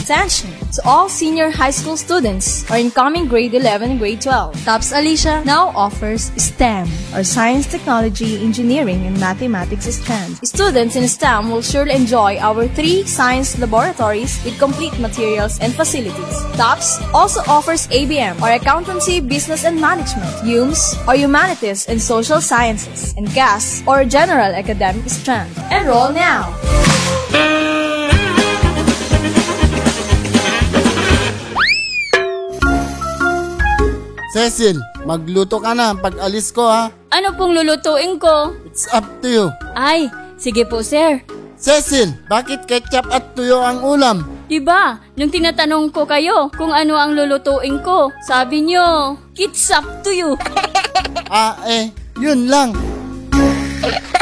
Attention to all senior high school students or incoming grade 11 and grade 12. TOPS Alicia now offers STEM or Science, Technology, Engineering, and Mathematics strands. Students in STEM will surely enjoy our 3 science laboratories with complete materials and facilities. TOPS also offers ABM or Accountancy, Business and Management, HUMS or Humanities and Social Sciences, and GAS or General Academic strand. Enroll now! Cecil, magluto ka na pag alis ko ha. Ano pong lulutuin ko? It's up to you. Ay, sige po sir. Cecil, bakit ketchup at tuyo ang ulam? Diba, nung tinatanong ko kayo kung ano ang lulutuin ko, sabi nyo, it's up to you. Yun lang.